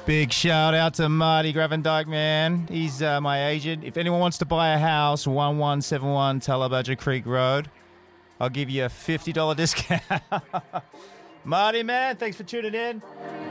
Big shout out to Marty Gravendyke, man. He's my agent. If anyone wants to buy a house, 1171 Talabudger Creek Road, I'll give you a $50 discount. Marty, man, thanks for tuning in.